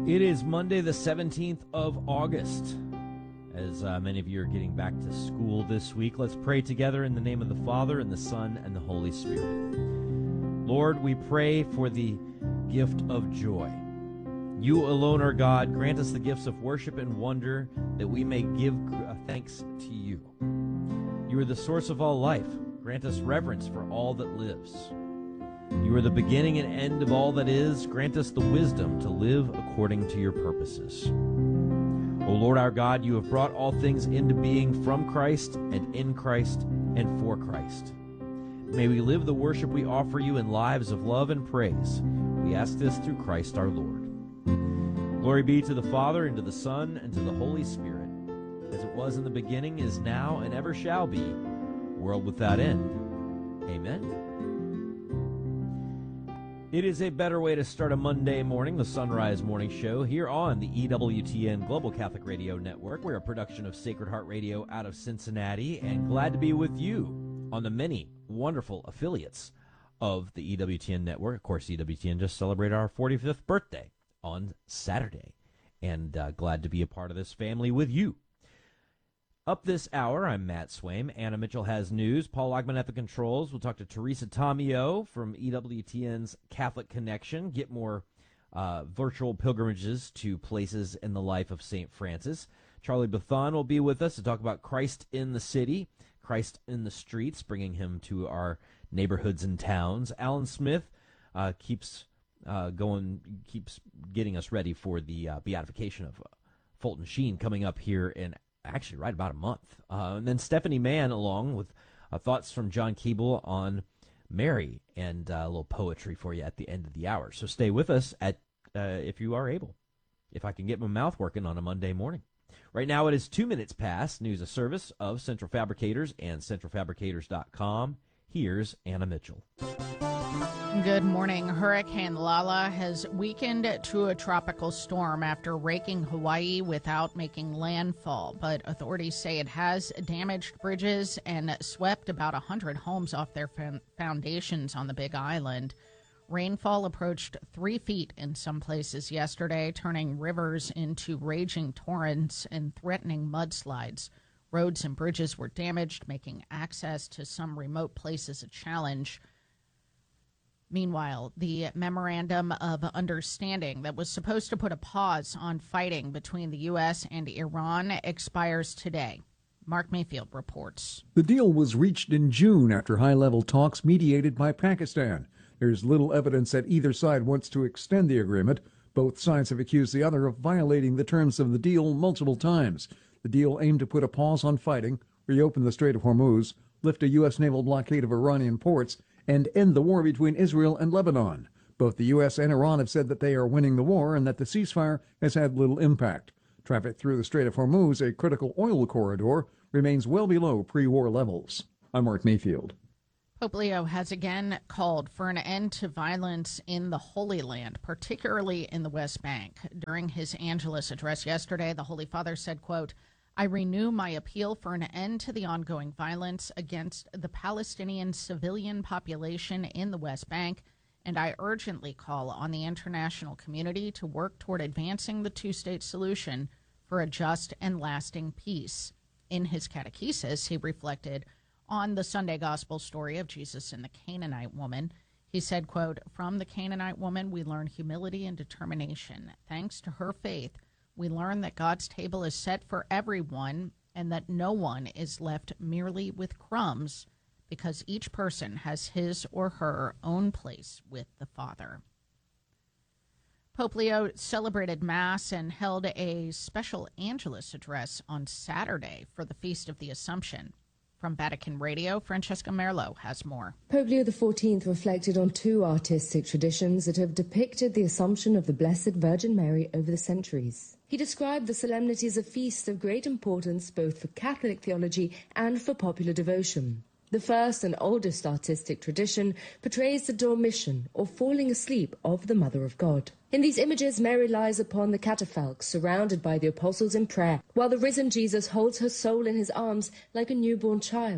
It is Monday, the 17th of August. As many of you are getting back to school this week, let's pray together in the name of the Father, and the Son, and the Holy Spirit. Lord, we pray for the gift of joy. You alone are God. Grant us the gifts of worship and wonder, that we may give thanks to you. You are the source of all life. Grant us reverence for all that lives. You are the beginning and end of all that is. Grant us the wisdom to live according to your purposes. O Lord our God, you have brought all things into being from Christ and in Christ and for Christ. May we live the worship we offer you in lives of love and praise. We ask this through Christ our Lord. Glory be to the Father, and to the Son, and to the Holy Spirit, as it was in the beginning, is now, and ever shall be, world without end. Amen. It is a better way to start a Monday morning, the Sunrise Morning Show, here on the EWTN Global Catholic Radio Network. We're a production of Sacred Heart Radio out of Cincinnati, and glad to be with you on the many wonderful affiliates of the EWTN Network. Of course, EWTN just celebrated our 45th birthday on Saturday, and glad to be a part of this family with you. Up this hour, I'm Matt Swaim. Anna Mitchell has news. Paul Ogman at the controls. We'll talk to Teresa Tomeo from EWTN's Catholic Connection. Get more virtual pilgrimages to places in the life of St. Francis. Charlie Bethon will be with us to talk about Christ in the city, Christ in the streets, bringing him to our neighborhoods and towns. Alan Smith keeps getting us ready for the beatification of Fulton Sheen coming up here in actually right about a month. And then Stephanie Mann, along with thoughts from John Keeble on Mary, and a little poetry for you at the end of the hour. So stay with us if you are able, if I can get my mouth working on a Monday morning. Right now it is 2 minutes past. News, a service of Central Fabricators and centralfabricators.com. Here's Anna Mitchell. Good morning. Hurricane Lala has weakened to a tropical storm after raking Hawaii without making landfall, but authorities say it has damaged bridges and swept about 100 homes off their foundations on the Big Island. Rainfall approached 3 feet in some places yesterday, turning rivers into raging torrents and threatening mudslides. Roads and bridges were damaged, making access to some remote places a challenge. Meanwhile, the memorandum of understanding that was supposed to put a pause on fighting between the U.S. and Iran expires today. Mark Mayfield reports. The deal was reached in June after high-level talks mediated by Pakistan. There's little evidence that either side wants to extend the agreement. Both sides have accused the other of violating the terms of the deal multiple times. The deal aimed to put a pause on fighting, reopen the Strait of Hormuz, lift a U.S. naval blockade of Iranian ports, and end the war between Israel and Lebanon. Both the U.S. and Iran have said that they are winning the war and that the ceasefire has had little impact. Traffic through the Strait of Hormuz, a critical oil corridor, remains well below pre-war levels. I'm Mark Mayfield. Pope Leo has again called for an end to violence in the Holy Land, particularly in the West Bank. During his Angelus address yesterday, the Holy Father said, quote, "I renew my appeal for an end to the ongoing violence against the Palestinian civilian population in the West Bank, and I urgently call on the international community to work toward advancing the two-state solution for a just and lasting peace." In his catechesis, he reflected on the Sunday gospel story of Jesus and the Canaanite woman. He said, quote, "From the Canaanite woman, we learn humility and determination. Thanks to her faith, we learn that God's table is set for everyone and that no one is left merely with crumbs because each person has his or her own place with the Father." Pope Leo celebrated Mass and held a special Angelus address on Saturday for the Feast of the Assumption. From Vatican Radio, Francesca Merlo has more. Pope Leo XIV reflected on 2 artistic traditions that have depicted the Assumption of the Blessed Virgin Mary over the centuries. He described the solemnity as a feast of great importance both for Catholic theology and for popular devotion. The first and oldest artistic tradition portrays the dormition, or falling asleep, of the Mother of God. In these images, Mary lies upon the catafalque, surrounded by the apostles in prayer, while the risen Jesus holds her soul in his arms like a newborn child.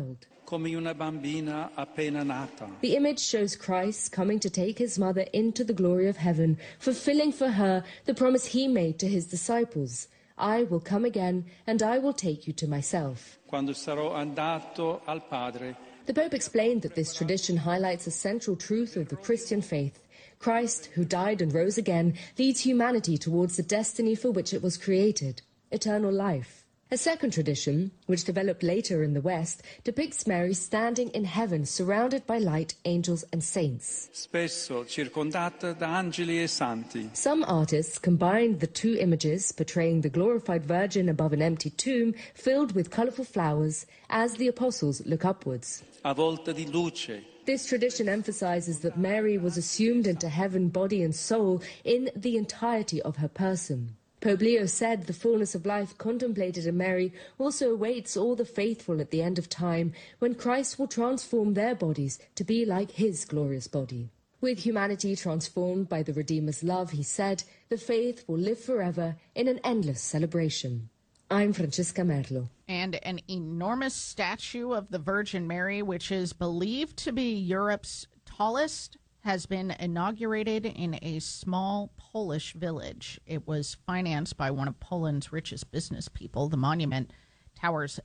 come una bambina appena nata. The image shows Christ coming to take his mother into the glory of heaven, fulfilling for her the promise he made to his disciples. I will come again, and I will take you to myself. Quando sarò andato al Padre. The Pope explained that this tradition highlights a central truth of the Christian faith. Christ, who died and rose again, leads humanity towards the destiny for which it was created, eternal life. A second tradition, which developed later in the West, depicts Mary standing in heaven surrounded by light, angels and saints. Spesso circondata da angeli e santi. Some artists combined the two images, portraying the glorified Virgin above an empty tomb filled with colourful flowers, as the apostles look upwards. A volta di luce. This tradition emphasizes that Mary was assumed into heaven, body and soul, in the entirety of her person. Pope Leo said the fullness of life contemplated in Mary also awaits all the faithful at the end of time, when Christ will transform their bodies to be like his glorious body. With humanity transformed by the Redeemer's love, he said, the faith will live forever in an endless celebration. I'm Francesca Merlo. And an enormous statue of the Virgin Mary, which is believed to be Europe's tallest, has been inaugurated in a small Polish village. It was financed by one of Poland's richest business people. The monument towers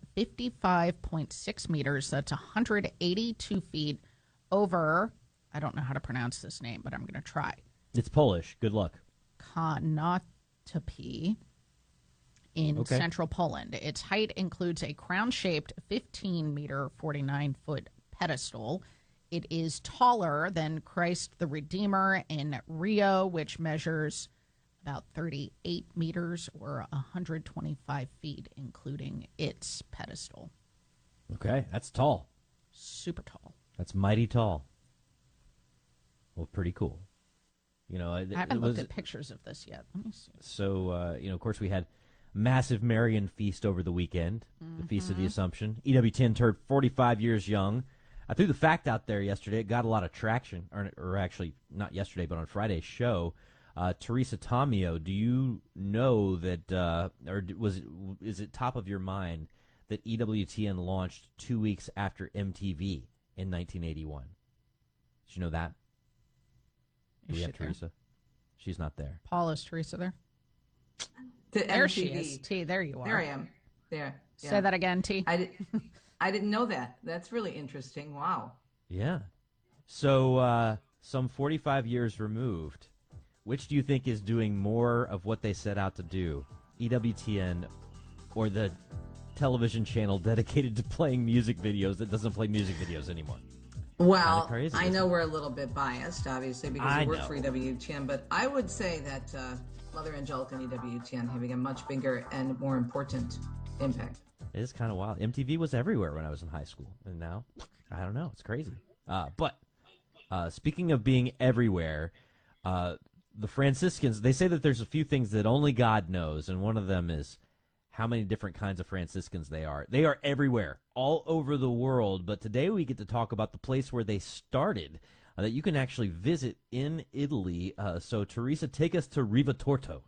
55.6 meters. That's 182 feet over, I don't know how to pronounce this name, but I'm going to try. It's Polish. Good luck. Konotopy in central Poland. Its height includes a crown-shaped 15-meter, 49-foot pedestal. It is taller than Christ the Redeemer in Rio, which measures about 38 meters or 125 feet, including its pedestal. Okay, that's tall. Super tall. That's mighty tall. Well, pretty cool. You know, I haven't looked at pictures of this yet. Let me see. So, of course, we had massive Marian feast over the weekend, the Feast of the Assumption. EWTN turned 45 years young. I threw the fact out there yesterday. It got a lot of traction, or actually not yesterday, but on Friday's show. Teresa Tomeo, do you know that, is it top of your mind that EWTN launched 2 weeks after MTV in 1981? Did you know that? Do we have Teresa? She's not there. Paul, is Teresa there? There she is. T, there you are. There I am. There. Yeah. Say that again, T. I didn't know that. That's really interesting. Wow. Yeah. So, some 45 years removed, which do you think is doing more of what they set out to do? EWTN or the television channel dedicated to playing music videos that doesn't play music videos anymore? Well, crazy, I know we're a little bit biased, obviously, because we work for EWTN, but I would say that Mother Angelica and EWTN having a much bigger and more important impact. It is kind of wild. MTV was everywhere when I was in high school, and now, I don't know, it's crazy. But speaking of being everywhere, the Franciscans, they say that there's a few things that only God knows, and one of them is how many different kinds of Franciscans they are. They are everywhere, all over the world, but today we get to talk about the place where they started, that you can actually visit in Italy. So, Teresa, take us to Riva Torto.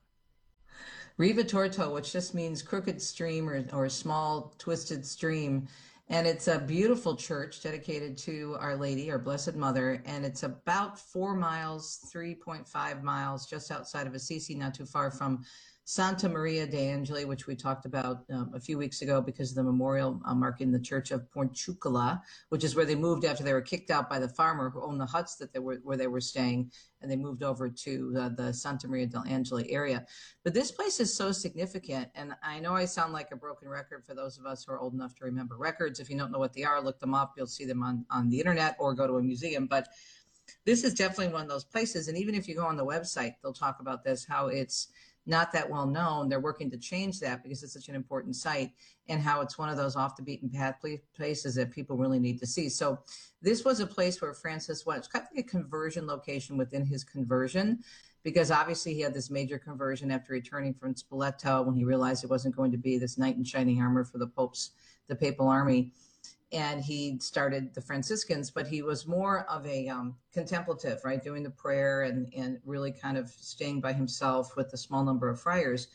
Riva Torto, which just means crooked stream or small twisted stream. And it's a beautiful church dedicated to Our Lady, our Blessed Mother. And it's about 4 miles, 3.5 miles just outside of Assisi, not too far from Santa Maria de Angeli, which we talked about a few weeks ago because of the memorial marking the church of Porciuncula, which is where they moved after they were kicked out by the farmer who owned the huts that where they were staying, and they moved over to the Santa Maria del Angeli area. But this place is so significant, and I know I sound like a broken record for those of us who are old enough to remember records. If you don't know what they are, look them up. You'll see them on the internet or go to a museum. But this is definitely one of those places, and even if you go on the website, they'll talk about this, how it's not that well known. They're working to change that because it's such an important site, and how it's one of those off the beaten path places that people really need to see. So this was a place where Francis went. It's kind of like a conversion location within his conversion, because obviously he had this major conversion after returning from Spoleto when he realized it wasn't going to be this knight in shining armor for the papal army. And he started the Franciscans, but he was more of a contemplative, right? Doing the prayer and really kind of staying by himself with a small number of friars.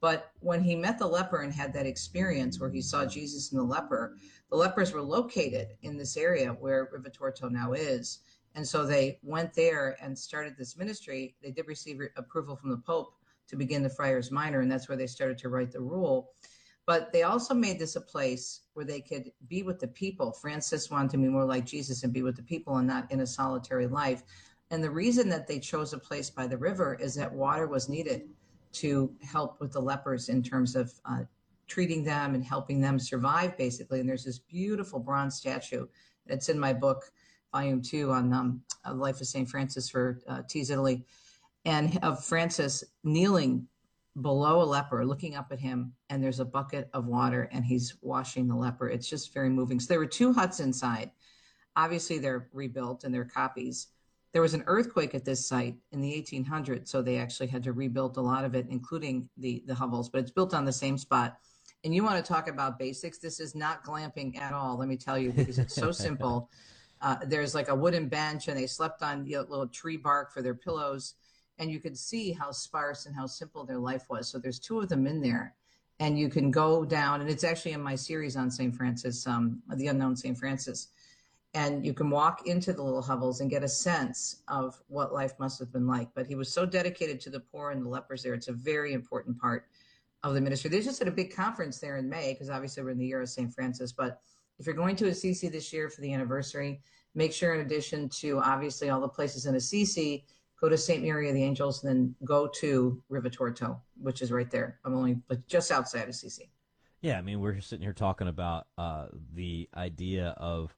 But when he met the leper and had that experience where he saw Jesus and the lepers were located in this area where Rivitorto now is. And so they went there and started this ministry. They did receive approval from the Pope to begin the Friars Minor, and that's where they started to write the rule. But they also made this a place where they could be with the people. Francis wanted to be more like Jesus and be with the people and not in a solitary life. And the reason that they chose a place by the river is that water was needed to help with the lepers in terms of treating them and helping them survive, basically. And there's this beautiful bronze statue. It's in my book, Volume 2, on the life of St. Francis for Tees Italy, and of Francis kneeling below a leper, looking up at him, and there's a bucket of water, and he's washing the leper. It's just very moving. So there were 2 huts inside. Obviously, they're rebuilt and they're copies. There was an earthquake at this site in the 1800s, so they actually had to rebuild a lot of it, including the hovels, but it's built on the same spot. And you want to talk about basics? This is not glamping at all, let me tell you, because it's so simple. There's like a wooden bench, and they slept on little tree bark for their pillows, and you could see how sparse and how simple their life was. So there's 2 of them in there, and you can go down, and it's actually in my series on St. Francis, The Unknown St. Francis. And you can walk into the little hovels and get a sense of what life must have been like. But he was so dedicated to the poor and the lepers there. It's a very important part of the ministry. They just had a big conference there in May, because obviously we're in the year of St. Francis. But if you're going to Assisi this year for the anniversary, make sure, in addition to obviously all the places in Assisi, go to St. Mary of the Angels, and then go to Rivitorto, which is right there. I'm only just outside Assisi. Yeah, I mean, we're sitting here talking about the idea of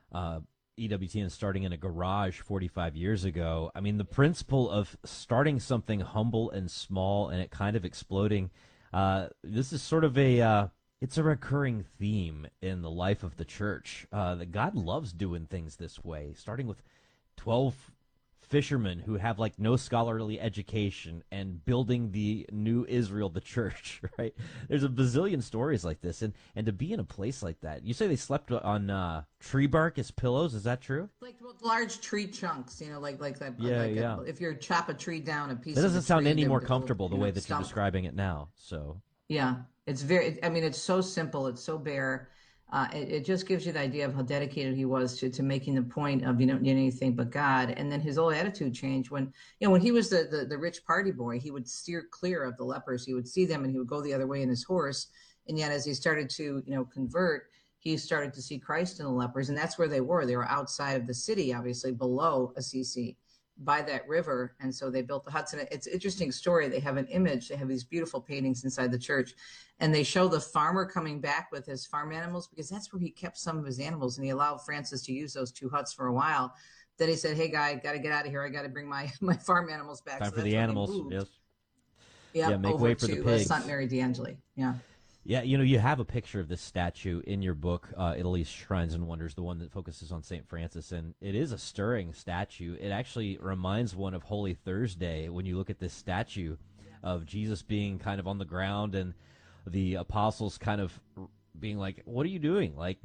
EWTN starting in a garage 45 years ago. I mean, the principle of starting something humble and small and it kind of exploding, this is sort of it's a recurring theme in the life of the church, that God loves doing things this way, starting with 12 fishermen who have like no scholarly education and building the new Israel, the church, right? There's a bazillion stories like this, and to be in a place like that. You say they slept on tree bark as pillows. Is that true? Like large tree chunks, like that. Yeah. If you chop a tree down, a piece. That doesn't of sound tree, any more comfortable the way that stump. you're describing it now. So yeah, it's very. I mean, it's so simple. It's so bare. It just gives you the idea of how dedicated he was to making the point of you don't need anything but God. And then his whole attitude changed when he was the rich party boy. He would steer clear of the lepers. He would see them and he would go the other way in his horse. And yet, as he started to convert, he started to see Christ in the lepers, and that's where they were. They were outside of the city, obviously below Assisi, by that river. And so they built the huts. And it's an interesting story. They have an image. They have these beautiful paintings inside the church, and they show the farmer coming back with his farm animals, because that's where he kept some of his animals. And he allowed Francis to use those 2 huts for a while. Then he said, "Hey guy, got to get out of here. I got to bring my farm animals back." Time for the animals. Yes. Yeah. Make way for the pigs. St. Mary d'Angeli. Yeah. Yeah, you have a picture of this statue in your book, Italy's Shrines and Wonders, the one that focuses on St. Francis, and it is a stirring statue. It actually reminds one of Holy Thursday when you look at this statue of Jesus being kind of on the ground and the apostles kind of being like, "What are you doing? Like,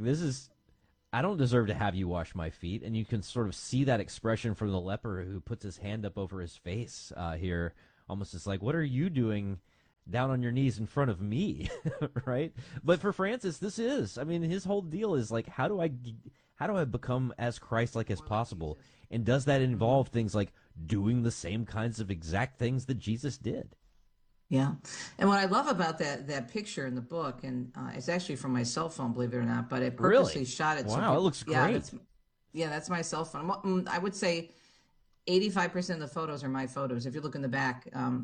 I don't deserve to have you wash my feet." And you can sort of see that expression from the leper who puts his hand up over his face here, almost as like, "What are you doing down on your knees in front of me?" Right? But for Francis, his whole deal is like, how do I become as Christ-like as possible? And does that involve things like doing the same kinds of exact things that Jesus did? Yeah. And what I love about that picture in the book, and it's actually from my cell phone, believe it or not, but I purposely shot it. Wow, it looks great. That's my cell phone. I would say 85% of the photos are my photos. If you look in the back,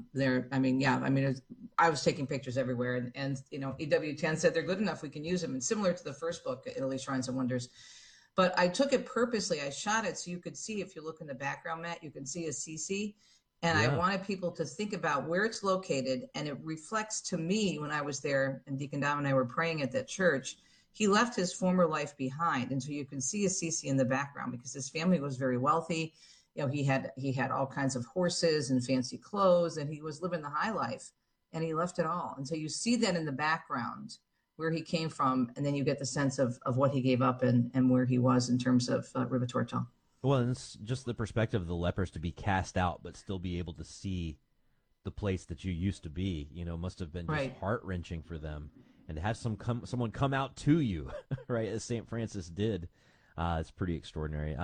I was taking pictures everywhere, and EWTN said they're good enough, we can use them. And similar to the first book, Italy, Shrines and Wonders. But I took it purposely. I shot it so you could see, if you look in the background, Matt, you can see Assisi. And I wanted people to think about where it's located. And it reflects to me, when I was there and Deacon Dom and I were praying at that church, he left his former life behind. And so you can see Assisi in the background, because his family was very wealthy. He had all kinds of horses and fancy clothes, and he was living the high life, and he left it all. And so you see that in the background, where he came from, and then you get the sense of what he gave up and where he was in terms of Rivitorto. Well, and it's just the perspective of the lepers to be cast out, but still be able to see the place that you used to be, must have been just heart-wrenching for them. And to have someone come out to you, right, as St. Francis did, it's pretty extraordinary.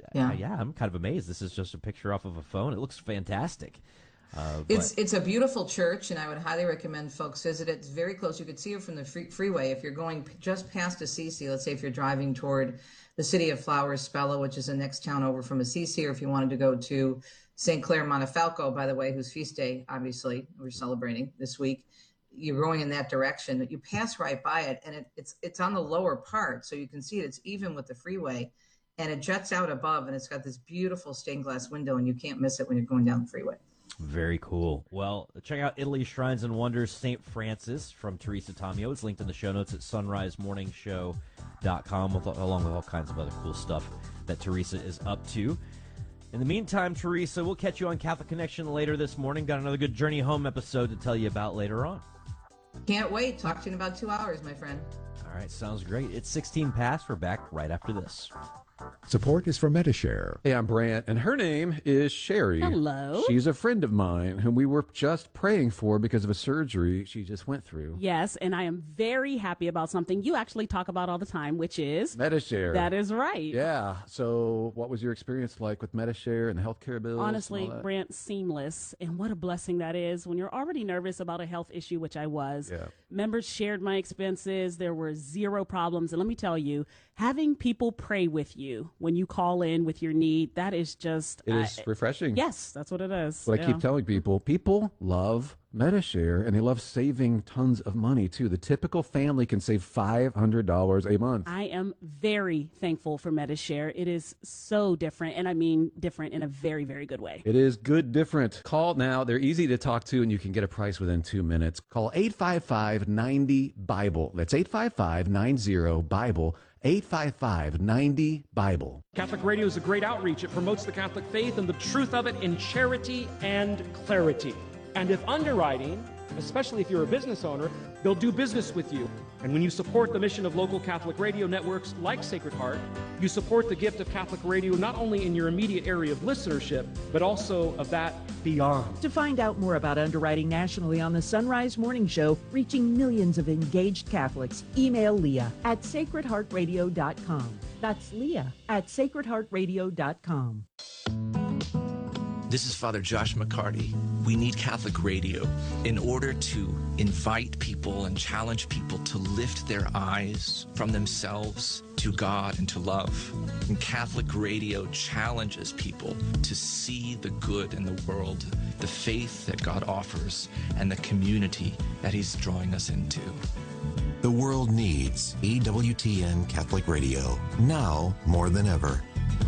I'm kind of amazed. This is just a picture off of a phone. It looks fantastic. It's a beautiful church, and I would highly recommend folks visit it. It's very close. You could see it from the freeway. If you're going just past Assisi, let's say if you're driving toward the City of Flowers, Spella, which is the next town over from Assisi, or if you wanted to go to St. Clare Montefalco, by the way, whose feast day, obviously, we're celebrating this week, you're going in that direction. You pass right by it, and it's on the lower part, so you can see it. It's even with the freeway, and it juts out above, and it's got this beautiful stained glass window, and you can't miss it when you're going down the freeway. Very cool. Well, check out Italy's Shrines and Wonders, St. Francis from Teresa Tomeo. It's linked in the show notes at sunrisemorningshow.com, along with all kinds of other cool stuff that Teresa is up to. In the meantime, Teresa, we'll catch you on Catholic Connection later this morning. Got another good Journey Home episode to tell you about later on. Can't wait. Talk to you in about 2 hours, my friend. All right, sounds great. It's 16 past. We're back right after this. Support is from Medishare. Hey, I'm Brant, and her name is Sherry. Hello. She's a friend of mine whom we were just praying for because of a surgery she just went through. Yes, and I am very happy about something you actually talk about all the time, which is Medishare. That is right. Yeah. So what was your experience like with Medishare and the healthcare bills? Honestly, Brant, seamless. And what a blessing that is when you're already nervous about a health issue, which I was. Yeah. Members shared my expenses. There were zero problems. And let me tell you, having people pray with you when you call in with your need, that is just... It is refreshing. Yes, that's what it is. What I keep telling people love Medishare, and they love saving tons of money, too. The typical family can save $500 a month. I am very thankful for Medishare. It is so different, and I mean different in a very, very good way. It is good different. Call now. They're easy to talk to, and you can get a price within 2 minutes. Call 855-90-BIBLE. That's 855-90-BIBLE. 855-90-BIBLE. Catholic Radio is a great outreach. It promotes the Catholic faith and the truth of it in charity and clarity. And if underwriting, especially if you're a business owner, they'll do business with you. And when you support the mission of local Catholic radio networks like Sacred Heart, you support the gift of Catholic radio not only in your immediate area of listenership, but also of that beyond. To find out more about underwriting nationally on the Sunrise Morning Show, reaching millions of engaged Catholics, email Leah at sacredheartradio.com. That's Leah at sacredheartradio.com. This is Father Josh McCarty. We need Catholic radio in order to invite people and challenge people to lift their eyes from themselves to God and to love. And Catholic radio challenges people to see the good in the world, the faith that God offers, and the community that He's drawing us into. The world needs EWTN Catholic Radio, now more than ever.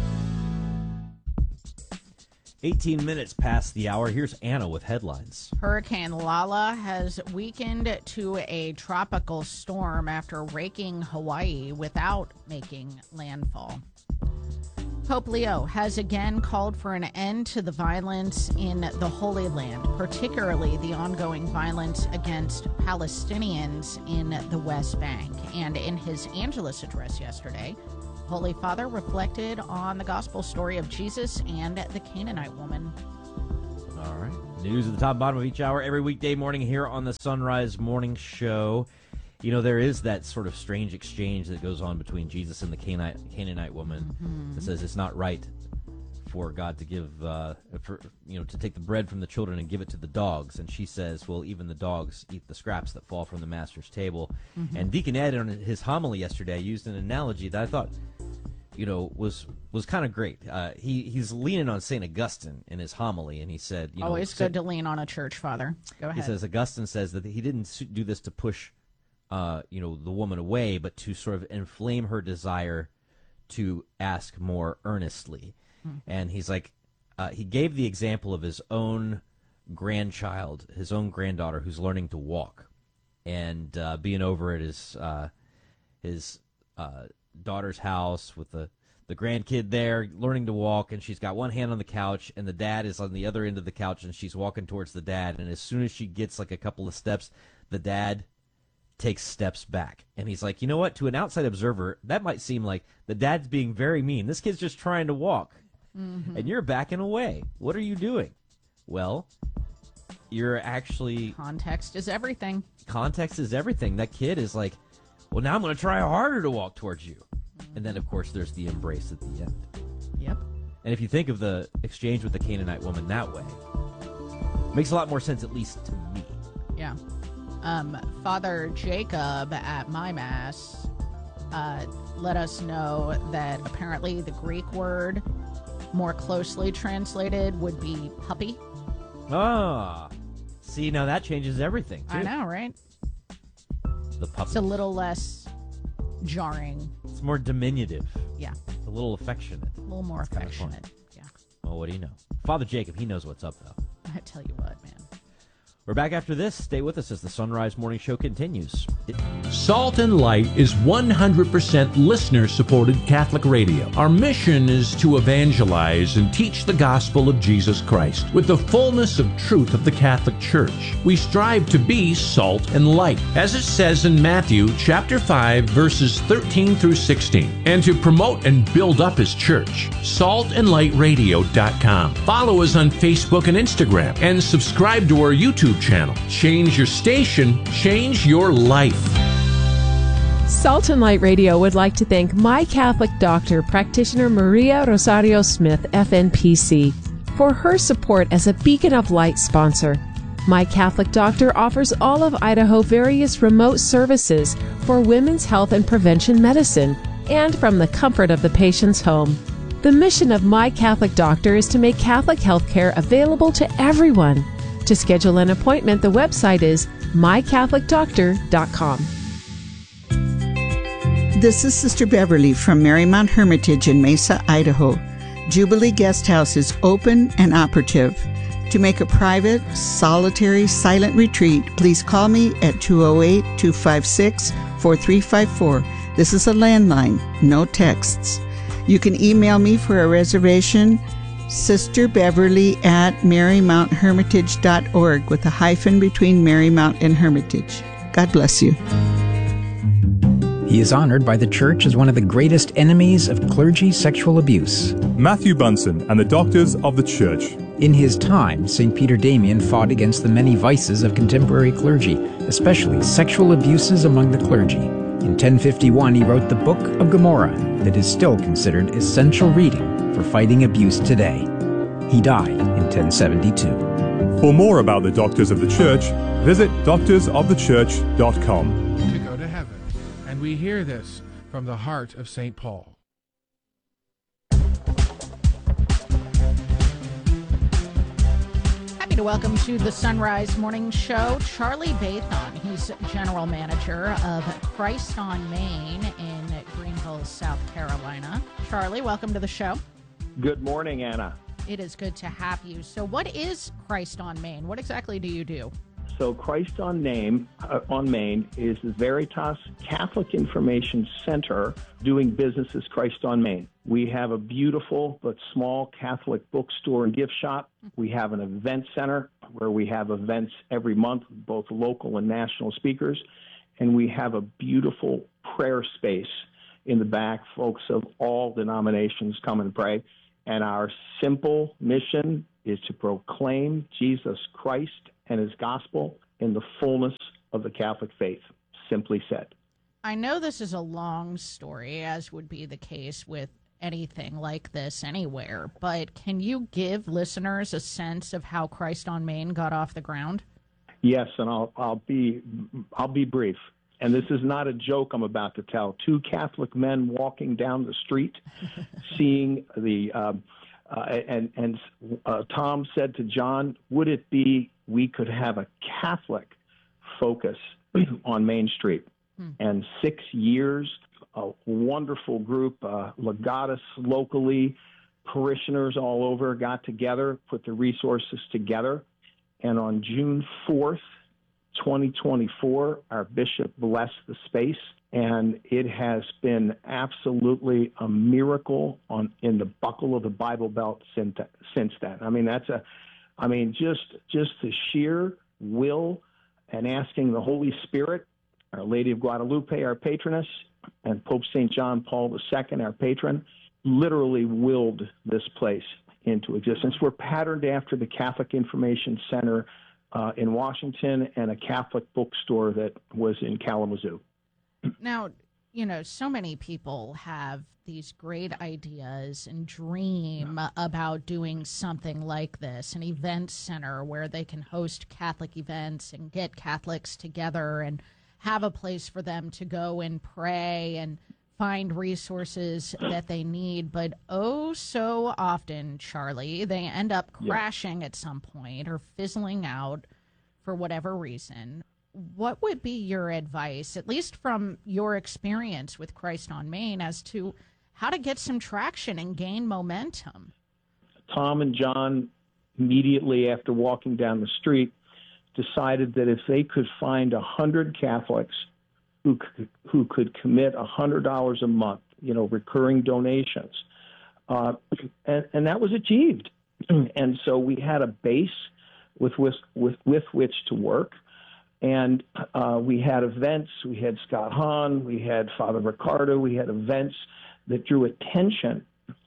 18 minutes past the hour. Here's Anna with headlines. Hurricane Lala has weakened to a tropical storm after raking Hawaii without making landfall. Pope Leo has again called for an end to the violence in the Holy Land, particularly the ongoing violence against Palestinians in the West Bank. And in his Angelus address yesterday, Holy Father reflected on the gospel story of Jesus and the Canaanite woman. All right. News at the top and bottom of each hour every weekday morning here on the Sunrise Morning Show. You know, there is that sort of strange exchange that goes on between Jesus and the Canaanite woman that says it's not right for God to give, to take the bread from the children and give it to the dogs. And she says, well, even the dogs eat the scraps that fall from the master's table. And Deacon Ed, on his homily yesterday, used an analogy that I thought, was kind of great. He's leaning on St. Augustine in his homily, and he said, always good to lean on a church father. Go ahead. He says, Augustine says that he didn't do this to push, the woman away, but to sort of inflame her desire to ask more earnestly. And he's like, he gave the example of his own grandchild, his own granddaughter who's learning to walk, and being over at his daughter's house with the grandkid there learning to walk, and she's got one hand on the couch, and the dad is on the other end of the couch, and she's walking towards the dad, and as soon as she gets like a couple of steps, the dad takes steps back. And he's like, you know what, to an outside observer, that might seem like the dad's being very mean. This kid's just trying to walk. And you're backing away. What are you doing? Well, you're actually... Context is everything. Context is everything. That kid is like, well, now I'm going to try harder to walk towards you. And then, of course, there's the embrace at the end. Yep. And if you think of the exchange with the Canaanite woman that way, it makes a lot more sense, at least to me. Yeah. Father Jacob at my Mass let us know that apparently the Greek word more closely translated would be puppy. Ah. See, now that changes everything, too. I know, right? The puppy. It's a little less jarring. It's more diminutive. Yeah. A little affectionate. A little more affectionate. Yeah. Well, what do you know? Father Jacob, he knows what's up, though. I tell you what, man. We're back after this. Stay with us as the Sunrise Morning Show continues. Salt and Light is 100% listener-supported Catholic radio. Our mission is to evangelize and teach the gospel of Jesus Christ with the fullness of truth of the Catholic Church. We strive to be salt and light, as it says in Matthew chapter 5, verses 13 through 16, and to promote and build up His church. saltandlightradio.com. Follow us on Facebook and Instagram, and subscribe to our YouTube channel. Change your station, change your life. Salt and Light Radio would like to thank My Catholic Doctor, practitioner Maria Rosario Smith, FNPC, for her support as a Beacon of Light sponsor. My Catholic Doctor offers all of Idaho various remote services for women's health and prevention medicine, and from the comfort of the patient's home. The mission of My Catholic Doctor is to make Catholic healthcare available to everyone. To schedule an appointment, the website is mycatholicdoctor.com. This is Sister Beverly from Marymount Hermitage in Mesa, Idaho. Jubilee Guest House is open and operative. To make a private, solitary, silent retreat, please call me at 208-256-4354. This is a landline, no texts. You can email me for a reservation, Sister Beverly at marymounthermitage.org with a hyphen between Marymount and Hermitage. God bless you. He is honored by the Church as one of the greatest enemies of clergy sexual abuse. Matthew Bunson and the Doctors of the Church. In his time, St. Peter Damian fought against the many vices of contemporary clergy, especially sexual abuses among the clergy. In 1051, he wrote the Book of Gomorrah that is still considered essential reading for fighting abuse today. He died in 1072. For more about the Doctors of the Church, visit doctorsofthechurch.com. To go to heaven. And we hear this from the heart of St. Paul. Happy to welcome to the Sunrise Morning Show Charlie Bathon. He's General Manager of Christ on Main in Greenville, South Carolina. Charlie, welcome to the show. Good morning, Anna. It is good to have you. So what is Christ on Main? What exactly do you do? So Christ on Main is the Veritas Catholic Information Center doing business as Christ on Main. We have a beautiful but small Catholic bookstore and gift shop. We have an event center where we have events every month, both local and national speakers. And we have a beautiful prayer space in the back. Folks of all denominations come and pray. And our simple mission is to proclaim Jesus Christ and His gospel in the fullness of the Catholic faith, simply said. I know this is a long story, as would be the case with anything like this anywhere, but can you give listeners a sense of how Christ on Main got off the ground? Yes, and I'll be brief. And this is not a joke I'm about to tell. Two Catholic men walking down the street, seeing the Tom said to John, "Would it be we could have a Catholic focus on Main Street?" And 6 years, a wonderful group, legatus locally, parishioners all over got together, put the resources together, and on June 4th, 2024, our bishop blessed the space, and it has been absolutely a miracle in the buckle of the Bible Belt since then. I mean, just the sheer will and asking the Holy Spirit, Our Lady of Guadalupe, our patroness, and Pope St. John Paul II, our patron, literally willed this place into existence. We're patterned after the Catholic Information Center in Washington and a Catholic bookstore that was in Kalamazoo. Now, you know, so many people have these great ideas and dream about doing something like this, an event center where they can host Catholic events and get Catholics together and have a place for them to go and pray and find resources that they need. But oh, so often, Charlie, they end up crashing at some point or fizzling out for whatever reason. What would be your advice, at least from your experience with Christ on Main, as to how to get some traction and gain momentum? Tom and John, immediately after walking down the street, decided that if they could find 100 Catholics who could commit $100 a month, you know, recurring donations, and that was achieved. And so we had a base with which to work. And we had events. We had Scott Hahn. We had Father Ricardo. We had events that drew attention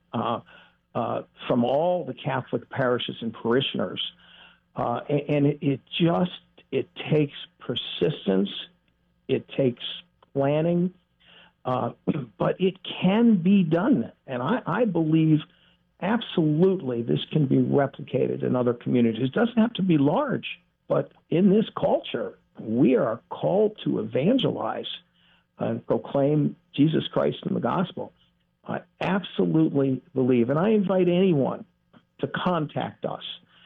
from all the Catholic parishes and parishioners. And it takes persistence. It takes planning. But it can be done. And I believe absolutely this can be replicated in other communities. It doesn't have to be large. But in this culture, we are called to evangelize and proclaim Jesus Christ and the gospel. I absolutely believe, and I invite anyone to contact us,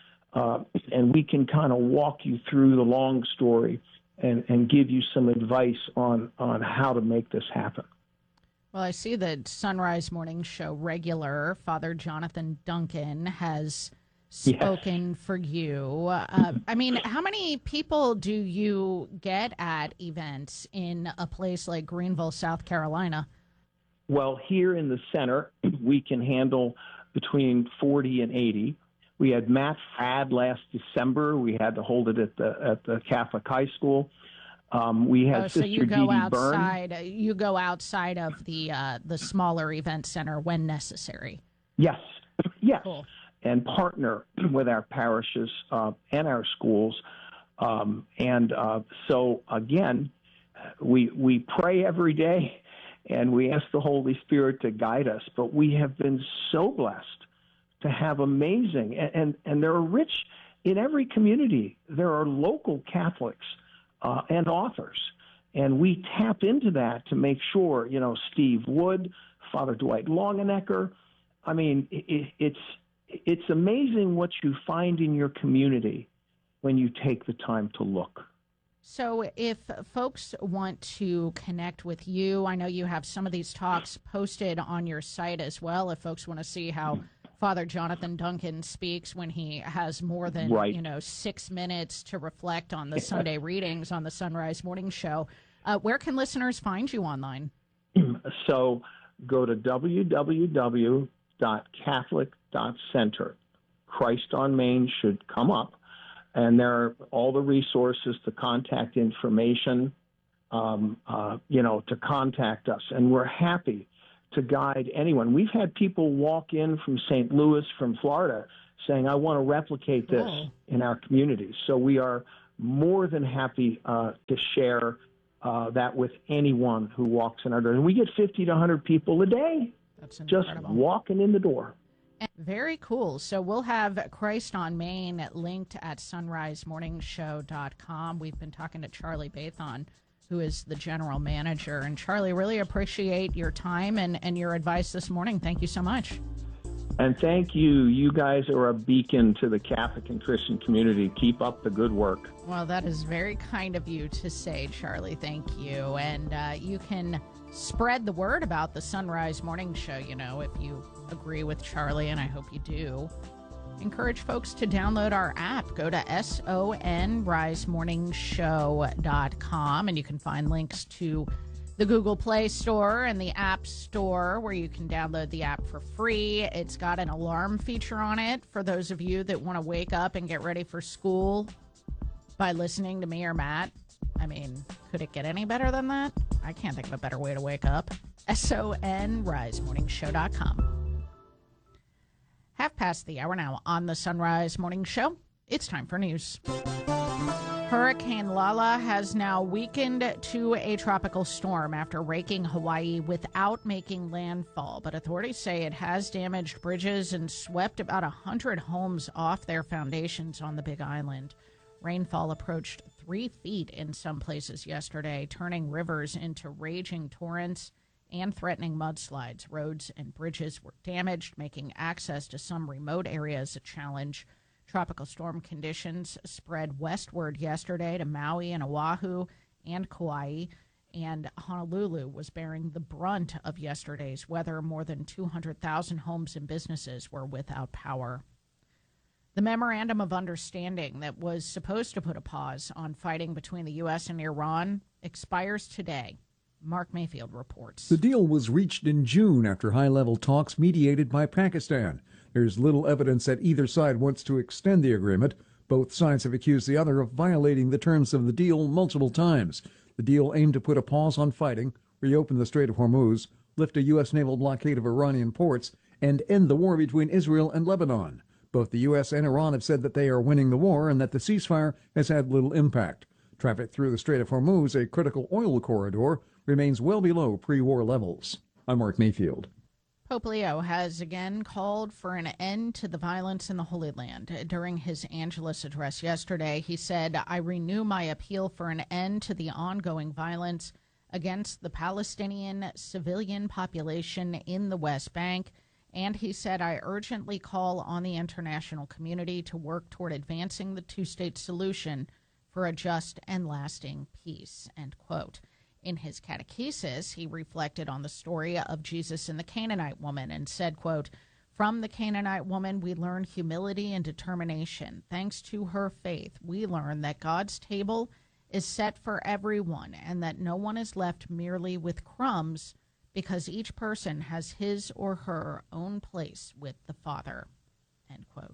and we can kind of walk you through the long story and give you some advice on how to make this happen. Well, I see that Sunrise Morning Show regular Father Jonathan Duncan has spoken for you. I mean, how many people do you get at events in a place like Greenville, South Carolina? Well, here in the center, we can handle between 40 and 80. We had Matt Fradd last December. We had to hold it at the Catholic High School. We had Sister Dee Dee Byrne. You go outside of the smaller event center when necessary. Yes. Cool. And partner with our parishes and our schools. So, again, we pray every day, and we ask the Holy Spirit to guide us. But we have been so blessed to have amazing, and there are rich, in every community, there are local Catholics and authors. And we tap into that to make sure, you know, Steve Wood, Father Dwight Longenecker. I mean, it's amazing what you find in your community when you take the time to look. So if folks want to connect with you, I know you have some of these talks posted on your site as well. If folks want to see how Father Jonathan Duncan speaks when he has more than 6 minutes to reflect on the Sunday readings on the Sunrise Morning Show, where can listeners find you online? So go to www.catholic.center. Christ on Main should come up, and there are all the resources, the contact information, to contact us, and we're happy to guide anyone. We've had people walk in from St. Louis, from Florida, saying, I want to replicate this in our community. So we are more than happy to share that with anyone who walks in our door. And we get 50 to 100 people a day. That's just walking in the door. Very cool. So we'll have Christ on Main linked at sunrisemorningshow.com. We've been talking to Charlie Bathon, who is the general manager. And Charlie, really appreciate your time and your advice this morning. Thank you so much. And thank you. You guys are a beacon to the Catholic and Christian community. Keep up the good work. Well, that is very kind of you to say, Charlie. Thank you. And you can spread the word about the Sunrise Morning Show, if you agree with Charlie, and I hope you do. Encourage folks to download our app. Go to sonrisemorningshow.com, and you can find links to the Google Play Store and the App Store, where you can download the app for free. It's got an alarm feature on it for those of you that want to wake up and get ready for school by listening to me or Matt. I mean, could it get any better than that? I can't think of a better way to wake up. sonrisemorningshow.com. 1:30 the hour now on the Sunrise Morning Show. It's time for news. Hurricane Lala has now weakened to a tropical storm after raking Hawaii without making landfall. But authorities say it has damaged bridges and swept about 100 homes off their foundations on the Big Island. Rainfall approached 3 feet in some places yesterday, turning rivers into raging torrents and threatening mudslides. Roads and bridges were damaged, making access to some remote areas a challenge. Tropical storm conditions spread westward yesterday to Maui and Oahu and Kauai, and Honolulu was bearing the brunt of yesterday's weather. More than 200,000 homes and businesses were without power. The memorandum of understanding that was supposed to put a pause on fighting between the U.S. and Iran expires today. Mark Mayfield reports. The deal was reached in June after high-level talks mediated by Pakistan. There's little evidence that either side wants to extend the agreement. Both sides have accused the other of violating the terms of the deal multiple times. The deal aimed to put a pause on fighting, reopen the Strait of Hormuz, lift a U.S. naval blockade of Iranian ports, and end the war between Israel and Lebanon. Both the U.S. and Iran have said that they are winning the war and that the ceasefire has had little impact. Traffic through the Strait of Hormuz, a critical oil corridor, remains well below pre-war levels. I'm Mark Mayfield. Pope Leo has again called for an end to the violence in the Holy Land. During his Angelus address yesterday, he said, "I renew my appeal for an end to the ongoing violence against the Palestinian civilian population in the West Bank." And he said, "I urgently call on the international community to work toward advancing the two-state solution for a just and lasting peace," end quote. In his catechesis, he reflected on the story of Jesus and the Canaanite woman and said, quote, "From the Canaanite woman, we learn humility and determination. Thanks to her faith, we learn that God's table is set for everyone and that no one is left merely with crumbs because each person has his or her own place with the Father," end quote.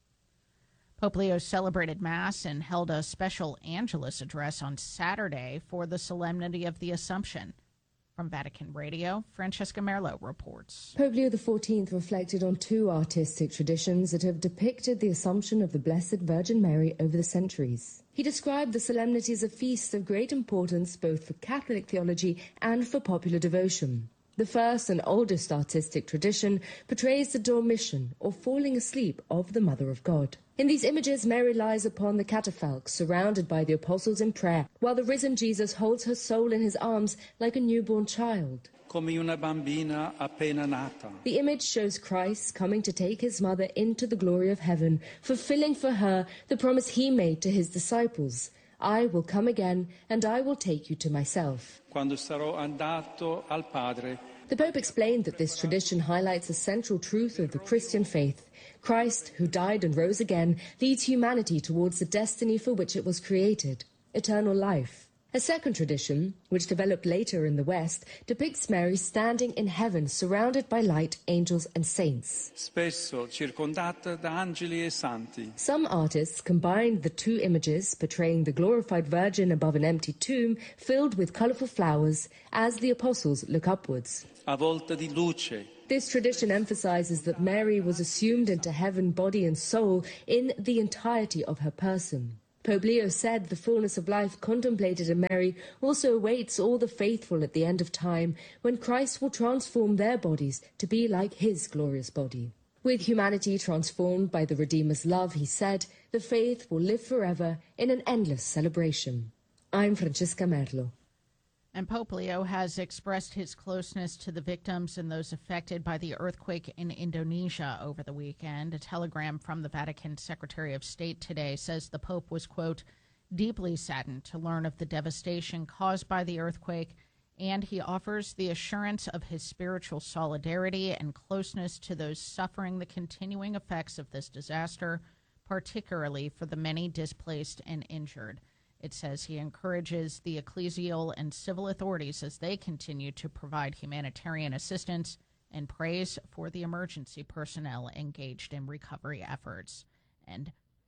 Pope Leo celebrated Mass and held a special Angelus address on Saturday for the Solemnity of the Assumption. From Vatican Radio, Francesca Merlo reports. Pope Leo XIV reflected on 2 artistic traditions that have depicted the Assumption of the Blessed Virgin Mary over the centuries. He described the solemnities of feasts of great importance both for Catholic theology and for popular devotion. The first and oldest artistic tradition portrays the dormition, or falling asleep, of the Mother of God. In these images, Mary lies upon the catafalque, surrounded by the apostles in prayer, while the risen Jesus holds her soul in his arms like a newborn child. Come una bambina appena nata. The image shows Christ coming to take his mother into the glory of heaven, fulfilling for her the promise he made to his disciples. "I will come again, and I will take you to myself." Quando sarò andato al Padre. The Pope explained that this tradition highlights a central truth of the Christian faith. Christ, who died and rose again, leads humanity towards the destiny for which it was created, eternal life. A second tradition, which developed later in the West, depicts Mary standing in heaven, surrounded by light, angels and saints. Spesso circondata da angeli e santi. Some artists combined the 2 images, portraying the glorified Virgin above an empty tomb filled with colorful flowers as the apostles look upwards. A volta di luce. This tradition emphasizes that Mary was assumed into heaven, body and soul, in the entirety of her person. Pope Leo said the fullness of life contemplated in Mary also awaits all the faithful at the end of time, when Christ will transform their bodies to be like his glorious body. With humanity transformed by the Redeemer's love, he said, the faith will live forever in an endless celebration. I'm Francesca Merlo. And Pope Leo has expressed his closeness to the victims and those affected by the earthquake in Indonesia over the weekend. A telegram from the Vatican Secretary of State today says the Pope was, quote, "deeply saddened to learn of the devastation caused by the earthquake," and he offers the assurance of his spiritual solidarity and closeness to those suffering the continuing effects of this disaster, particularly for the many displaced and injured. It says he encourages the ecclesial and civil authorities as they continue to provide humanitarian assistance and prays for the emergency personnel engaged in recovery efforts. And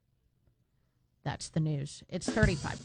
that's the news. It's 35.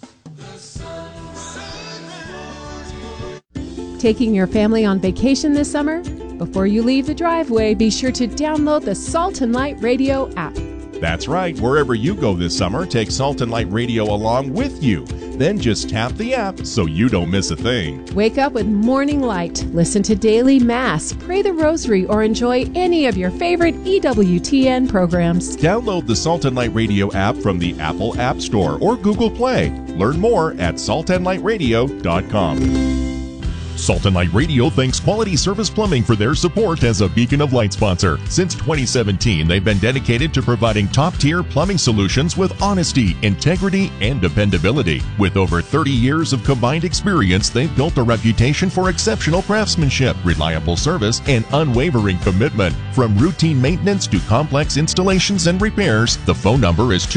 Taking your family on vacation this summer? Before you leave the driveway, be sure to download the Salt and Light Radio app. That's right. Wherever you go this summer, take Salt and Light Radio along with you. Then just tap the app so you don't miss a thing. Wake up with Morning Light. Listen to Daily Mass, pray the Rosary, or enjoy any of your favorite EWTN programs. Download the Salt and Light Radio app from the Apple App Store or Google Play. Learn more at saltandlightradio.com. Salt and Light Radio thanks Quality Service Plumbing for their support as a Beacon of Light sponsor. Since 2017, they've been dedicated to providing top-tier plumbing solutions with honesty, integrity, and dependability. With over 30 years of combined experience, they've built a reputation for exceptional craftsmanship, reliable service, and unwavering commitment. From routine maintenance to complex installations and repairs, the phone number is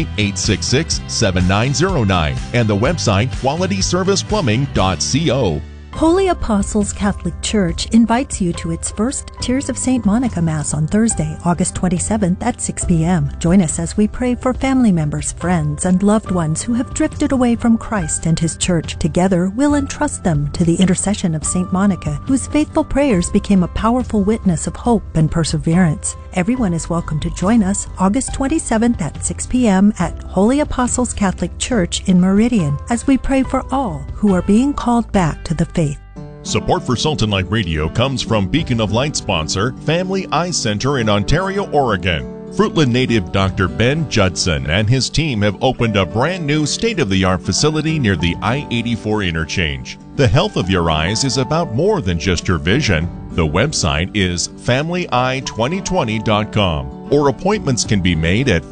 208-866-7909 and the website qualityserviceplumbing.co. Holy Apostles Catholic Church invites you to its first Tears of St. Monica Mass on Thursday, August 27th at 6 p.m. Join us as we pray for family members, friends, and loved ones who have drifted away from Christ and His Church. Together, we'll entrust them to the intercession of St. Monica, whose faithful prayers became a powerful witness of hope and perseverance. Everyone is welcome to join us August 27th at 6 p.m. at Holy Apostles Catholic Church in Meridian as we pray for all who are being called back to the faith. Support for Salt and Light Radio comes from Beacon of Light sponsor, Family Eye Center in Ontario, Oregon. Fruitland native Dr. Ben Judson and his team have opened a brand new state-of-the-art facility near the I-84 interchange. The health of your eyes is about more than just your vision. The website is FamilyEye2020.com, or appointments can be made at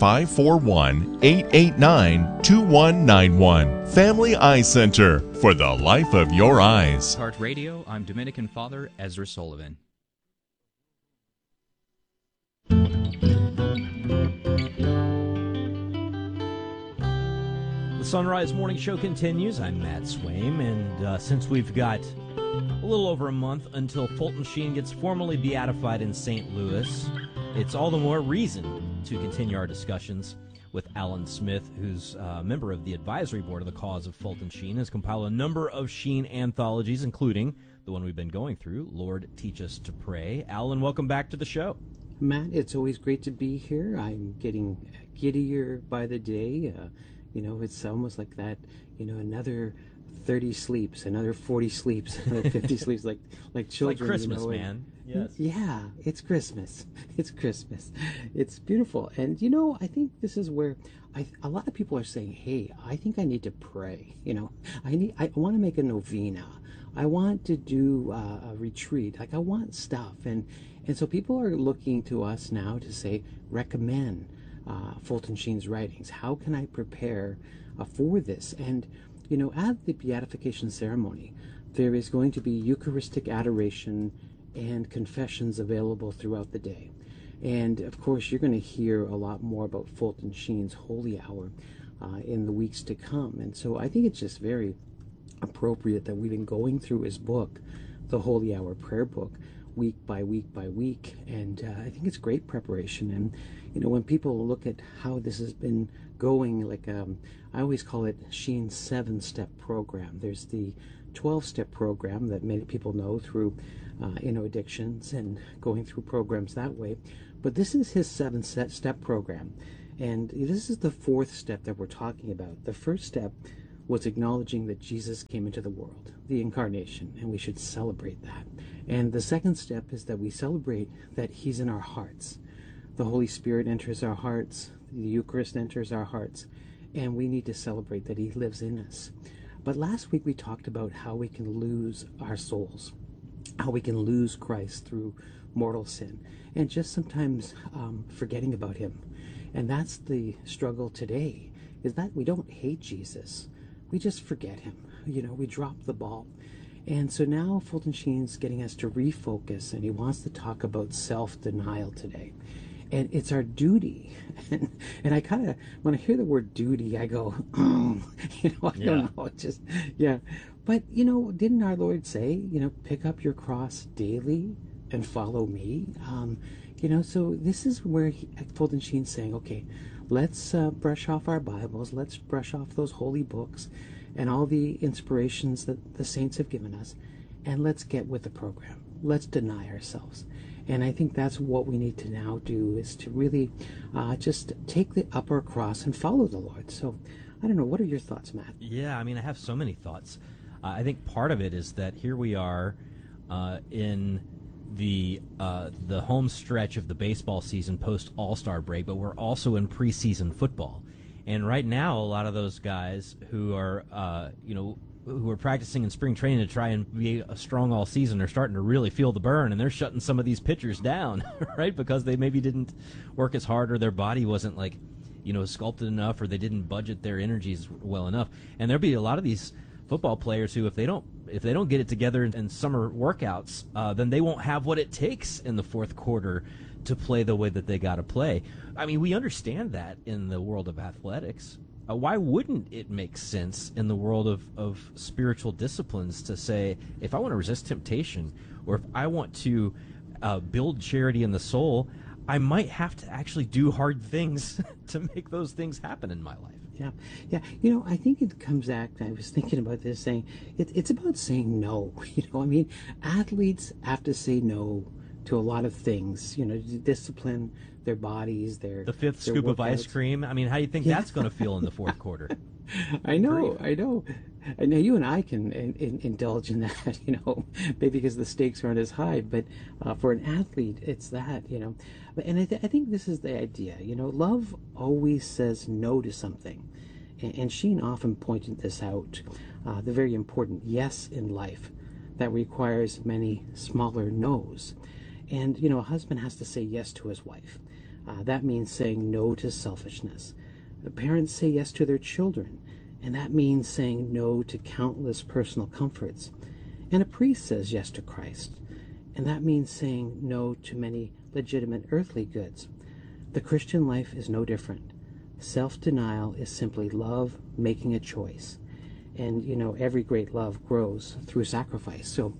541-889-2191. Family Eye Center, for the life of your eyes. Heart Radio, I'm Dominican Father Ezra Sullivan. The Sunrise Morning Show continues. I'm Matt Swaim, and since we've got a little over a month until Fulton Sheen gets formally beatified in St. Louis, it's all the more reason to continue our discussions with Alan Smith, who's a member of the advisory board of the cause of Fulton Sheen, has compiled a number of Sheen anthologies, including the one we've been going through, Lord, Teach Us to Pray. Alan, welcome back to the show. Matt, it's always great to be here. I'm getting giddier by the day. It's almost like that, another 30 sleeps, another 40 sleeps, another 50 sleeps, like children. It's like Christmas, man. Yes. Yeah, it's Christmas. It's Christmas. It's beautiful. And, I think this is where a lot of people are saying, hey, I think I need to pray. I want to make a novena. I want to do a retreat. I want stuff. And so people are looking to us now to say, recommend Fulton Sheen's writings. How can I prepare for this? And, at the beatification ceremony, there is going to be Eucharistic adoration and confessions available throughout the day. And, of course, you're going to hear a lot more about Fulton Sheen's Holy Hour in the weeks to come. And so I think it's just very appropriate that we've been going through his book, the Holy Hour Prayer Book, week by week by week. And I think it's great preparation. And, when people look at how this has been going, I always call it Sheen's 7-step program. There's the 12-step program that many people know through addictions and going through programs that way. But this is his 7-step program. And this is the 4th step that we're talking about. The first step was acknowledging that Jesus came into the world, the incarnation, and we should celebrate that. And the second step is that we celebrate that he's in our hearts. The Holy Spirit enters our hearts, the Eucharist enters our hearts, and we need to celebrate that he lives in us. But last week we talked about how we can lose our souls, how we can lose Christ through mortal sin, and just sometimes forgetting about him. And that's the struggle today, is that we don't hate Jesus. We just forget him. We drop the ball. And so now Fulton Sheen's getting us to refocus, and he wants to talk about self-denial today. And it's our duty. And I kind of, when I hear the word duty, I go, I don't know, just, yeah. But, didn't our Lord say, pick up your cross daily and follow me? So this is where Fulton Sheen's saying, okay, let's brush off our Bibles, let's brush off those holy books and all the inspirations that the saints have given us, and let's get with the program. Let's deny ourselves. And I think that's what we need to now do, is to really just take the upper cross and follow the Lord. So I don't know, what are your thoughts, Matt? Yeah, I mean, I have so many thoughts. I think part of it is that here we are in the home stretch of the baseball season post All-Star break, but we're also in preseason football. And right now, a lot of those guys who are, who are practicing in spring training to try and be strong all season are starting to really feel the burn, and they're shutting some of these pitchers down, right? Because they maybe didn't work as hard, or their body wasn't sculpted enough, or they didn't budget their energies well enough. And there'll be a lot of these football players who, if they don't get it together in summer workouts, then they won't have what it takes in the fourth quarter to play the way that they got to play. I mean, we understand that in the world of athletics. Why wouldn't it make sense in the world of spiritual disciplines to say, if I want to resist temptation, or if I want to build charity in the soul, I might have to actually do hard things to make those things happen in my life. Yeah. I think it comes back, I was thinking about this, saying it's about saying no. I mean, athletes have to say no to a lot of things, to discipline their bodies, the fifth scoop of ice cream. I mean, how do you think that's going to feel in the fourth quarter? I know. I know you and I can indulge in that, maybe because the stakes aren't as high, but for an athlete, it's that, And I think this is the idea, love always says no to something. And Sheen often pointed this out, the very important yes in life that requires many smaller no's. And, a husband has to say yes to his wife. That means saying no to selfishness. The parents say yes to their children, and that means saying no to countless personal comforts. And a priest says yes to Christ, and that means saying no to many legitimate earthly goods. The Christian life is no different. Self-denial is simply love making a choice. And, every great love grows through sacrifice. So,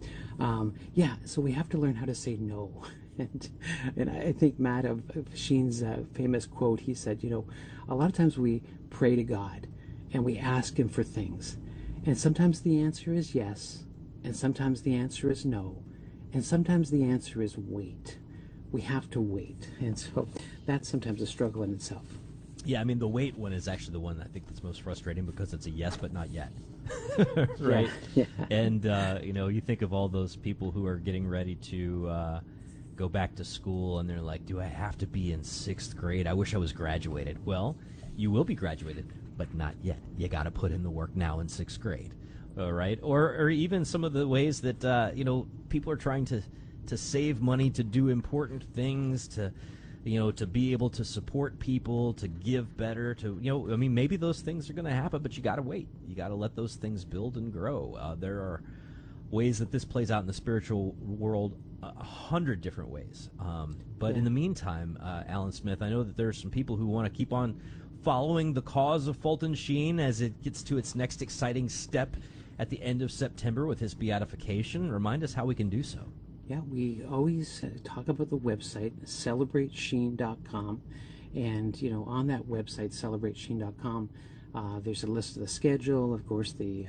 so we have to learn how to say no. And I think, Matt, of Sheen's famous quote, he said, a lot of times we pray to God and we ask him for things. And sometimes the answer is yes, and sometimes the answer is no, and sometimes the answer is wait. We have to wait. And so that's sometimes a struggle in itself. Yeah, I mean, the wait one is actually the one I think that's most frustrating, because it's a yes but not yet. Right? Yeah. And, you think of all those people who are getting ready to go back to school, and they're like, do I have to be in 6th grade? I wish I was graduated. Well, you will be graduated, but not yet. You got to put in the work now in 6th grade. All right? Or even some of the ways that, people are trying to save money to do important things, to be able to support people, to give better, maybe those things are going to happen, but you got to wait. You got to let those things build and grow. There are ways that this plays out in the spiritual world, 100 different ways. But in the meantime, Alan Smith, I know that there are some people who want to keep on following the cause of Fulton Sheen as it gets to its next exciting step at the end of September with his beatification. Remind us how we can do so. Yeah, we always talk about the website, celebratesheen.com. And, on that website, celebratesheen.com, there's a list of the schedule, of course, the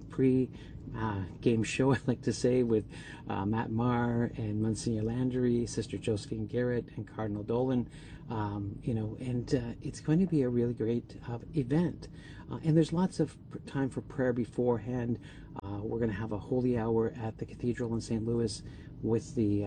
pre-game show, I like to say, with Matt Maher and Monsignor Landry, Sister Josephine Garrett, and Cardinal Dolan. It's going to be a really great event. And there's lots of time for prayer beforehand. We're going to have a holy hour at the Cathedral in St. Louis with the,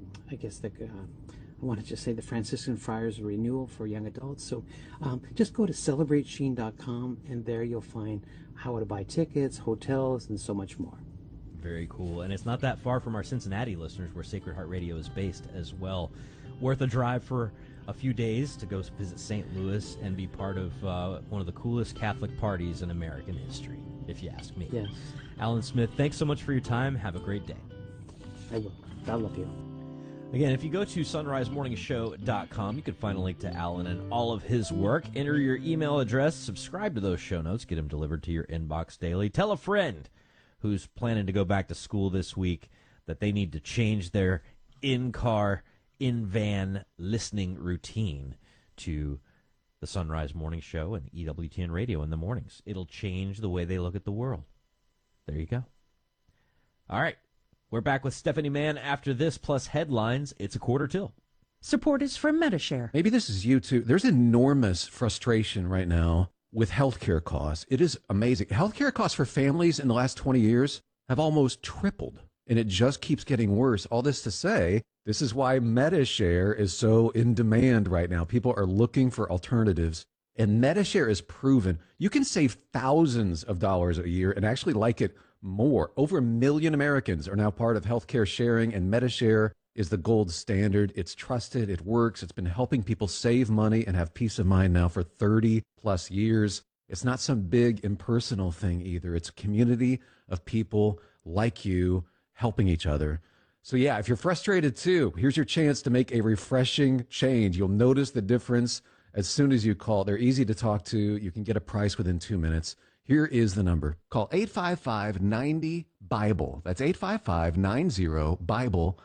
I want to just say the Franciscan Friars Renewal for young adults. So just go to celebratesheen.com, and there you'll find how to buy tickets, hotels, and so much more. Very cool. And it's not that far from our Cincinnati listeners, where Sacred Heart Radio is based as well. Worth a drive for a few days to go visit St. Louis and be part of one of the coolest Catholic parties in American history, if you ask me. Yes. Alan Smith, thanks so much for your time. Have a great day. I will. I love you. Again, if you go to sunrisemorningshow.com, you can find a link to Alan and all of his work. Enter your email address, subscribe to those show notes, get them delivered to your inbox daily. Tell a friend who's planning to go back to school this week that they need to change their in-car, in-van listening routine to the Sunrise Morning Show and EWTN Radio in the mornings. It'll change the way they look at the world. There you go. All right. We're back with Stephanie Mann after this, plus headlines. It's a quarter till. Support is from Medishare. Maybe this is you too. There's enormous frustration right now with healthcare costs. It is amazing. Healthcare costs for families in the last 20 years have almost tripled, and it just keeps getting worse. All this to say, this is why Medishare is so in demand right now. People are looking for alternatives, and Medishare is proven. You can save thousands of dollars a year and actually like it more. Over 1 million Americans are now part of healthcare sharing, and Medishare is the gold standard. It's trusted. It works. It's been helping people save money and have peace of mind now for 30 plus years. It's not some big impersonal thing either. It's a community of people like you helping each other. So yeah, if you're frustrated too, here's your chance to make a refreshing change. You'll notice the difference as soon as you call. They're easy to talk to. You can get a price within 2 minutes. Here is the number. Call 855-90-BIBLE. That's 855-90-BIBLE.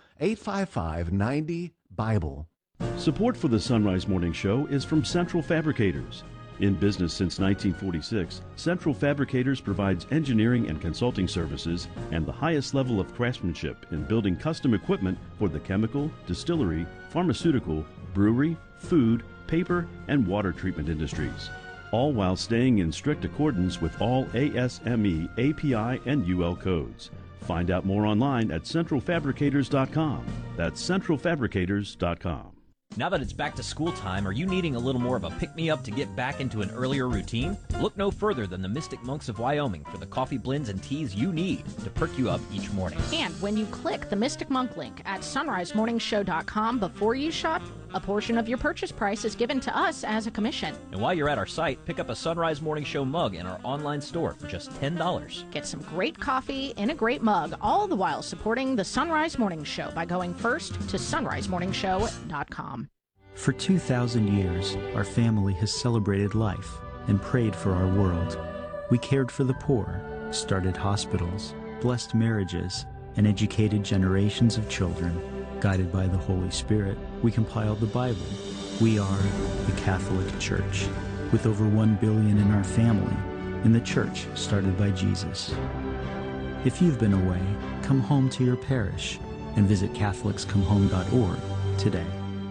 855-90-BIBLE. Support for the Sunrise Morning Show is from Central Fabricators. In business since 1946, Central Fabricators provides engineering and consulting services and the highest level of craftsmanship in building custom equipment for the chemical, distillery, pharmaceutical, brewery, food, paper, and water treatment industries, all while staying in strict accordance with all ASME, API, and UL codes. Find out more online at centralfabricators.com. That's centralfabricators.com. Now that it's back to school time, are you needing a little more of a pick-me-up to get back into an earlier routine? Look no further than the Mystic Monks of Wyoming for the coffee blends and teas you need to perk you up each morning. And when you click the Mystic Monk link at sunrisemorningshow.com before you shop, a portion of your purchase price is given to us as a commission. And while you're at our site, pick up a Sunrise Morning Show mug in our online store for just $10. Get some great coffee in a great mug, all the while supporting the Sunrise Morning Show by going first to sunrisemorningshow.com. For 2,000 years, our family has celebrated life and prayed for our world. We cared for the poor, started hospitals, blessed marriages, and educated generations of children. Guided by the Holy Spirit, we compiled the Bible. We are the Catholic Church, with over 1 billion in our family, in the church started by Jesus. If you've been away, come home to your parish and visit catholicscomehome.org today.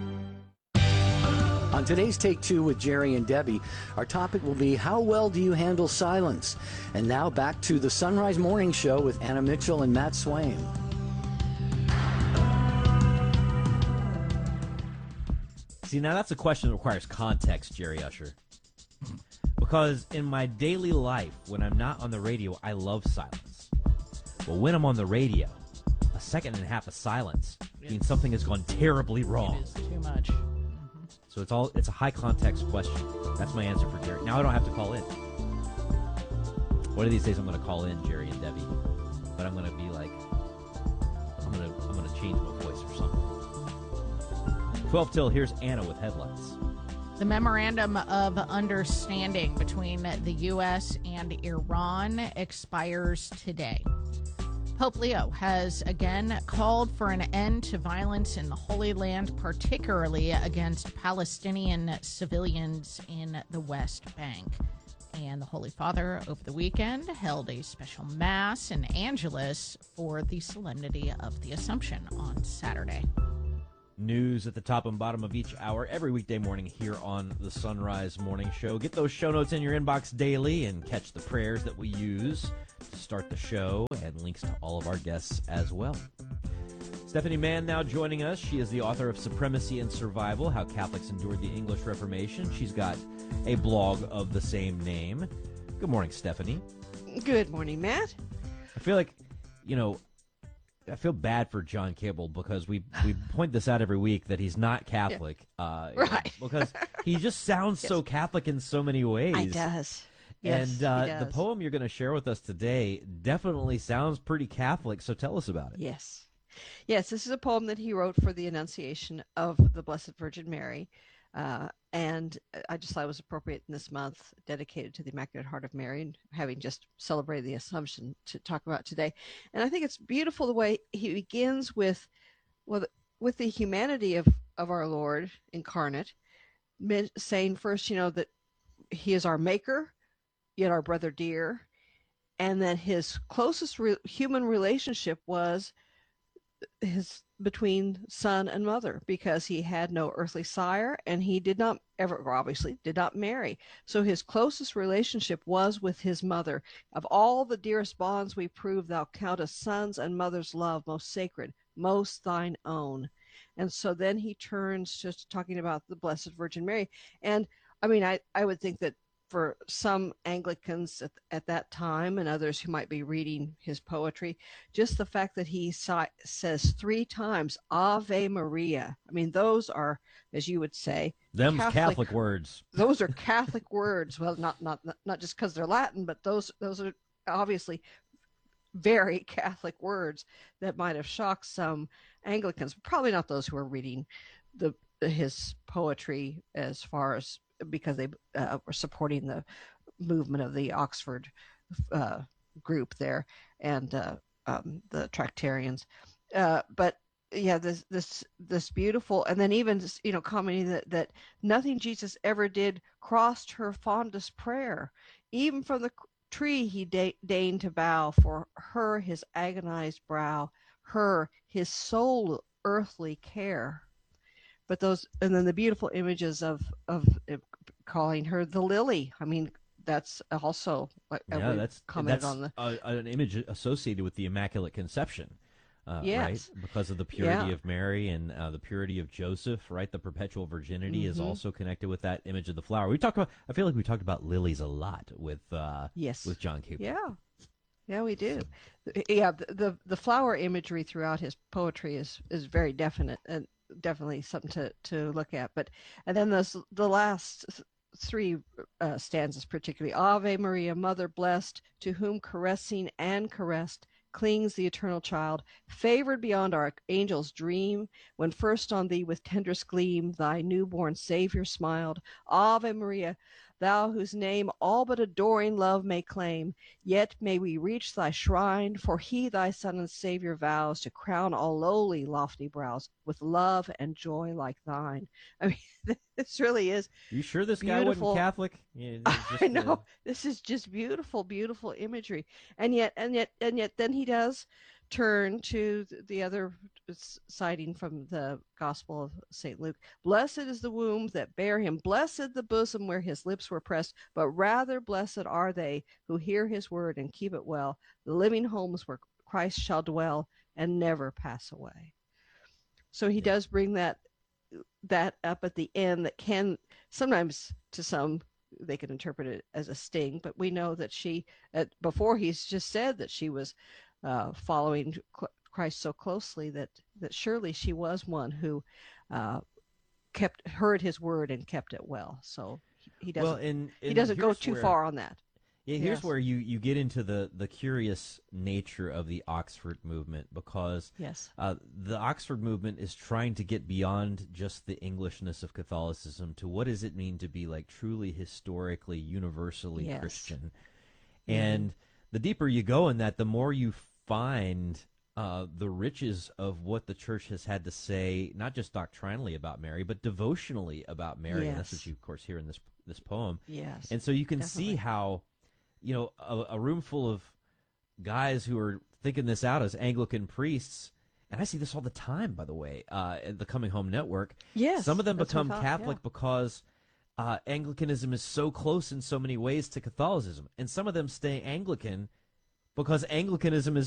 On today's Take Two with Jerry and Debbie, our topic will be, how well do you handle silence? And now back to the Sunrise Morning Show with Anna Mitchell and Matt Swain. See, now that's a question that requires context, Jerry Usher. Because in my daily life, when I'm not on the radio, I love silence. But when I'm on the radio, a second and a half of silence means something has gone terribly wrong. It is too much. So it's a high context question. That's my answer for Jerry. Now I don't have to call in. One of these days I'm going to call in Jerry and Debbie, but I'm going to be like, I'm going to change my voice or something. 12 till, here's Anna with headlines. The Memorandum of Understanding between the U.S. and Iran expires today. Pope Leo has again called for an end to violence in the Holy Land, particularly against Palestinian civilians in the West Bank. And the Holy Father over the weekend held a special Mass in Angelus for the Solemnity of the Assumption on Saturday. News at the top and bottom of each hour every weekday morning here on the Sunrise Morning Show. Get those show notes in your inbox daily and catch the prayers that we use to start the show and links to all of our guests as well. Stephanie Mann now joining us. She is the author of Supremacy and Survival, How Catholics Endured the English Reformation. She's got a blog of the same name. Good morning, Stephanie. Good morning, Matt. I feel like, I feel bad for John Cable because we point this out every week that he's not Catholic. Yeah. Right. Because he just sounds so Catholic in so many ways. He does. Yes, and he does. The poem you're going to share with us today definitely sounds pretty Catholic, so tell us about it. Yes. Yes, this is a poem that he wrote for the Annunciation of the Blessed Virgin Mary. And I just thought it was appropriate in this month dedicated to the Immaculate Heart of Mary, and having just celebrated the Assumption to talk about today. And I think it's beautiful the way he begins with the humanity of our Lord incarnate, saying first, that he is our maker, yet our brother dear, and that his closest human relationship was between son and mother, because he had no earthly sire, and he did not marry. So his closest relationship was with his mother. Of all the dearest bonds we prove, thou countest sons and mother's love most sacred, most thine own. And so then he turns to talking about the Blessed Virgin Mary. And I mean, I would think that for some Anglicans at that time, and others who might be reading his poetry, just the fact that he says 3 times Ave Maria. I mean, those are, as you would say, them's Catholic words. Those are Catholic words. Well, not just because they're Latin, but those are obviously very Catholic words that might have shocked some Anglicans. Probably not those who are reading his poetry, as far as because they were supporting the movement of the Oxford group there and the Tractarians. But yeah, this beautiful, and then even commenting that nothing Jesus ever did crossed her fondest prayer, even from the tree he deigned to bow for her his agonized brow, her his sole earthly care. But those, and then the beautiful images of calling her the lily. I mean, that's also that's an image associated with the Immaculate Conception, yes. Right? Because of the purity of Mary and the purity of Joseph, right? The perpetual virginity is also connected with that image of the flower. I feel like we talked about lilies a lot with John Cooper. Yeah, we do. Yeah, the flower imagery throughout his poetry is very definite and definitely something to look at. And then the last 3 stanzas particularly: Ave Maria, Mother blessed, to whom caressing and caressed clings the eternal child, favored beyond our angel's dream, when first on thee with tenderest gleam thy newborn Savior smiled. Ave Maria, thou whose name all but adoring love may claim, yet may we reach thy shrine, for he thy Son and Savior vows to crown all lowly lofty brows with love and joy like thine. I mean, this really is. You sure this beautiful. Guy wasn't Catholic? Yeah, I know. This is just beautiful, beautiful imagery. And yet then he does turn to the other citing from the Gospel of St. Luke. Blessed is the womb that bare him, blessed the bosom where his lips were pressed, but rather blessed are they who hear his word and keep it well, the living homes where Christ shall dwell and never pass away. So he does bring that up at the end, that can sometimes, to some, they can interpret it as a sting, but we know that she, before he's just said that she was following Christ so closely that surely she was one who heard his word and kept it well. So he doesn't go too far on that. Yeah, here's where you get into the curious nature of the Oxford movement, because the Oxford movement is trying to get beyond just the Englishness of Catholicism to what does it mean to be like truly historically universally Christian. And the deeper you go in that, the more you find the riches of what the church has had to say, not just doctrinally about Mary, but devotionally about Mary. And that's what you, of course, hear in this poem. Yes. And so you can see how, a room full of guys who are thinking this out as Anglican priests, and I see this all the time, by the way, at the Coming Home Network. Yes. Some of them become Catholic because Anglicanism is so close in so many ways to Catholicism, and some of them stay Anglican because Anglicanism is